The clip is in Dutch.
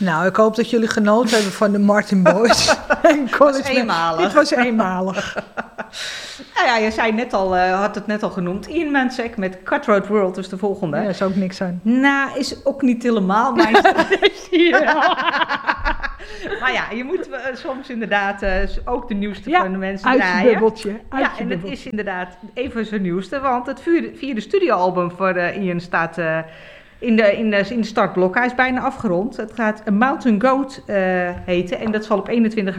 Nou, ik hoop dat jullie genoten hebben van de Martin Boys. Het was eenmalig. Het was eenmalig. Nou ja, je zei net al, had het net al genoemd. Ian Mansek met Cutthroat World, dus de volgende. Ja, is ook niks aan. Nou, is ook niet helemaal mijn Maar ja, je moet soms inderdaad ook de nieuwste van de mensen uit draaien. je bubbeltje. Ja, en het is inderdaad even zijn nieuwste, want het vierde studioalbum voor Ian staat in de startblok. Hij is bijna afgerond. Het gaat A Mountain Goat heten en dat zal op 21